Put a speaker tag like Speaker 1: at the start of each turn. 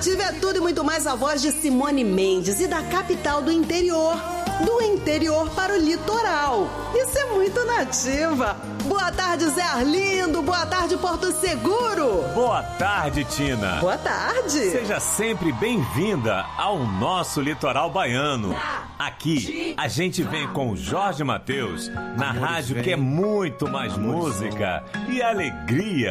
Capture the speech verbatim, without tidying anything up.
Speaker 1: Nativa é tudo e muito mais, a voz de Simone Mendes e da capital do interior. Do interior para o litoral. Isso é muito Nativa. Boa tarde, Zé Arlindo. Boa tarde, Porto Seguro.
Speaker 2: Boa tarde, Tina.
Speaker 1: Boa tarde.
Speaker 2: Seja sempre bem-vinda ao nosso litoral baiano. Aqui, a gente vem com Jorge Mateus na rádio que é muito mais música e alegria.